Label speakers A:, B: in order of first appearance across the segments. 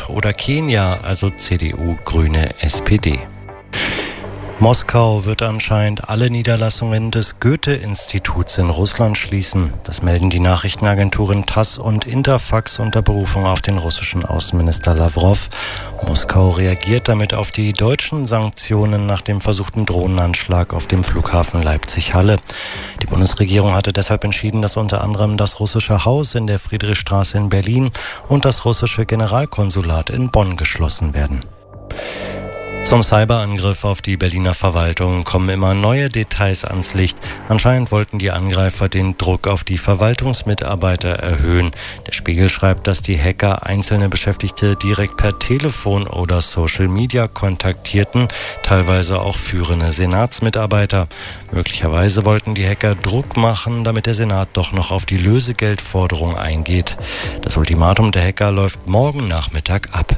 A: oder Kenia, also CDU, Grüne, SPD. Moskau wird anscheinend alle Niederlassungen des Goethe-Instituts in Russland schließen. Das melden die Nachrichtenagenturen TASS und Interfax unter Berufung auf den russischen Außenminister Lavrov. Moskau reagiert damit auf die deutschen Sanktionen nach dem versuchten Drohnenanschlag auf dem Flughafen Leipzig-Halle. Die Bundesregierung hatte deshalb entschieden, dass unter anderem das russische Haus in der Friedrichstraße in Berlin und das russische Generalkonsulat in Bonn geschlossen werden. Zum Cyberangriff auf die Berliner Verwaltung kommen immer neue Details ans Licht. Anscheinend wollten die Angreifer den Druck auf die Verwaltungsmitarbeiter erhöhen. Der Spiegel schreibt, dass die Hacker einzelne Beschäftigte direkt per Telefon oder Social Media kontaktierten, teilweise auch führende Senatsmitarbeiter. Möglicherweise wollten die Hacker Druck machen, damit der Senat doch noch auf die Lösegeldforderung eingeht. Das Ultimatum der Hacker läuft morgen Nachmittag ab.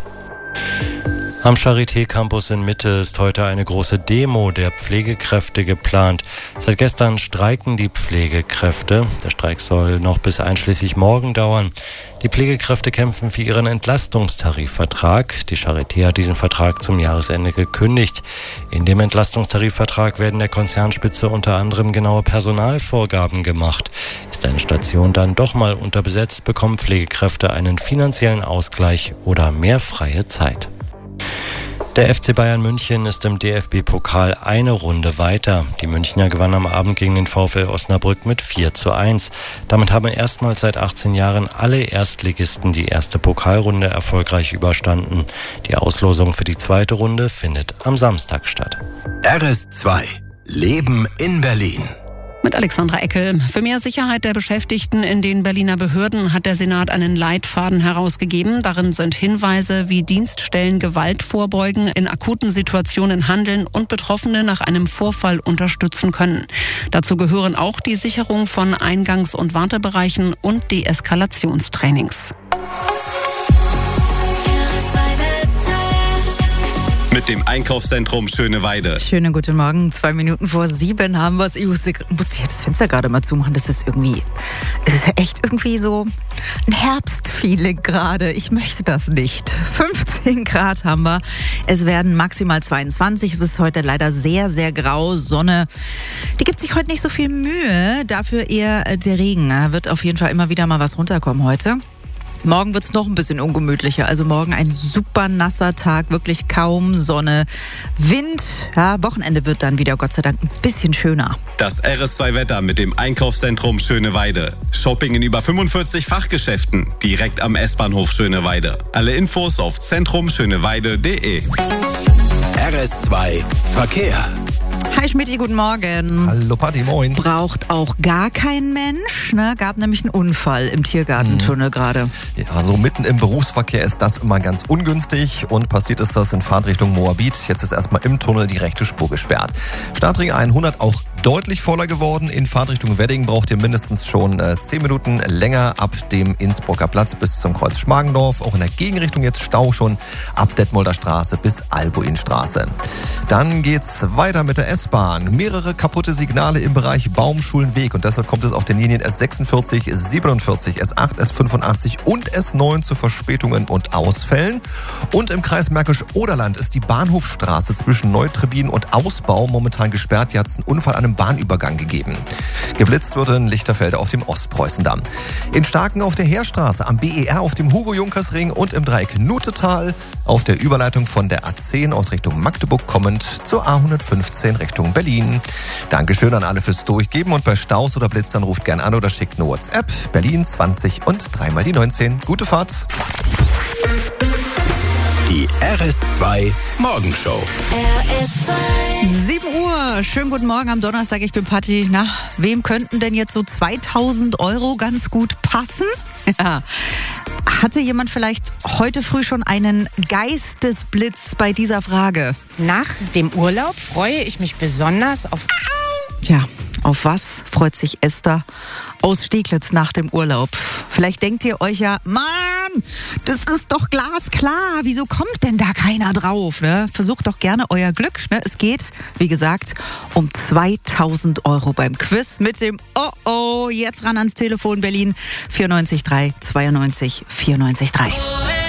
A: Am Charité-Campus in Mitte ist heute eine große Demo der Pflegekräfte geplant. Seit gestern streiken die Pflegekräfte. Der Streik soll noch bis einschließlich morgen dauern. Die Pflegekräfte kämpfen für ihren Entlastungstarifvertrag. Die Charité hat diesen Vertrag zum Jahresende gekündigt. In dem Entlastungstarifvertrag werden der Konzernspitze unter anderem genaue Personalvorgaben gemacht. Ist eine Station dann doch mal unterbesetzt, bekommen Pflegekräfte einen finanziellen Ausgleich oder mehr freie Zeit. Der FC Bayern München ist im DFB-Pokal eine Runde weiter. Die Münchner gewannen am Abend gegen den VfL Osnabrück mit 4:1. Damit haben erstmals seit 18 Jahren alle Erstligisten die erste Pokalrunde erfolgreich überstanden. Die Auslosung für die zweite Runde findet am Samstag statt.
B: RS2 Leben in Berlin.
C: Mit Alexandra Eckel. Für mehr Sicherheit der Beschäftigten in den Berliner Behörden hat der Senat einen Leitfaden herausgegeben. Darin sind Hinweise, wie Dienststellen Gewalt vorbeugen, in akuten Situationen handeln und Betroffene nach einem Vorfall unterstützen können. Dazu gehören auch die Sicherung von Eingangs- und Wartebereichen und Deeskalationstrainings.
D: Mit dem Einkaufszentrum Schöneweide.
E: Schönen guten Morgen. 2 Minuten vor 7 haben wir es. Ich muss hier das Fenster gerade mal zumachen. Es ist echt irgendwie so ein Herbstfeeling gerade. Ich möchte das nicht. 15 Grad haben wir. Es werden maximal 22. Es ist heute leider sehr, sehr grau. Sonne, die gibt sich heute nicht so viel Mühe. Dafür eher der Regen. Wird auf jeden Fall immer wieder mal was runterkommen heute. Morgen wird es noch ein bisschen ungemütlicher. Also morgen ein super nasser Tag, wirklich kaum Sonne, Wind. Ja, Wochenende wird dann wieder Gott sei Dank ein bisschen schöner.
D: Das RS2-Wetter mit dem Einkaufszentrum Schöneweide. Shopping in über 45 Fachgeschäften, direkt am S-Bahnhof Schöneweide. Alle Infos auf zentrumschöneweide.de.
B: RS2 Verkehr.
E: Hi Schmidti, guten Morgen.
F: Hallo Patti, moin.
E: Braucht auch gar kein Mensch, ne? Gab nämlich einen Unfall im Tiergartentunnel gerade.
F: Ja, so mitten im Berufsverkehr ist das immer ganz ungünstig und passiert ist das in Fahrtrichtung Moabit. Jetzt ist erstmal im Tunnel die rechte Spur gesperrt. Startring 100 auch deutlich voller geworden. In Fahrtrichtung Wedding braucht ihr mindestens schon 10 Minuten länger ab dem Innsbrucker Platz bis zum Kreuz Schmargendorf. Auch in der Gegenrichtung jetzt Stau schon ab Detmolder Straße bis Albuinstraße. Dann geht's weiter mit der S-Bahn. Mehrere kaputte Signale im Bereich Baumschulenweg und deshalb kommt es auf den Linien S46, 47, S8, S85 und S9 zu Verspätungen und Ausfällen. Und im Kreis Märkisch-Oderland ist die Bahnhofstraße zwischen Neutrebin und Ausbau momentan gesperrt. Hier hat es einen Unfall an einem Bahnübergang gegeben. Geblitzt wird in Lichterfelde auf dem Ostpreußendamm. In Starken auf der Heerstraße, am BER auf dem Hugo-Junkers-Ring und im Dreieck Nutetal auf der Überleitung von der A10 aus Richtung Magdeburg kommend zur A115 Richtung Berlin. Dankeschön an alle fürs Durchgeben und bei Staus oder Blitzern ruft gern an oder schickt eine WhatsApp. Berlin 20 und 3 die 19. Gute Fahrt.
B: Die RS2 Morgenshow.
E: RS2. 7 Uhr. Schönen guten Morgen am Donnerstag. Ich bin Patti. Na, wem könnten denn jetzt so 2000 € ganz gut passen? Ja. Hatte jemand vielleicht heute früh schon einen Geistesblitz bei dieser Frage?
G: Nach dem Urlaub freue ich mich besonders auf...
E: Tja, auf was freut sich Esther aus Steglitz nach dem Urlaub? Vielleicht denkt ihr euch ja, Mann, das ist doch glasklar. Wieso kommt denn da keiner drauf? Ne? Versucht doch gerne euer Glück. Ne? Es geht, wie gesagt, um 2000 € beim Quiz mit dem Oh-Oh. Jetzt ran ans Telefon Berlin 94 3 92 94 3.